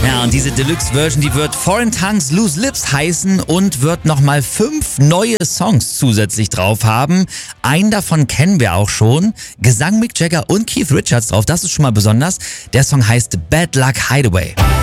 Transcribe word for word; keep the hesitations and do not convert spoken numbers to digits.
Ja, und diese Deluxe-Version, die wird Foreign Tongues Loose Lips heißen und wird nochmal fünf neue Songs zusätzlich drauf haben. Einen davon kennen wir auch schon. Gesang Mick Jagger und Keith Richards drauf, das ist schon mal besonders. Der Song heißt Bad Luck Hideaway.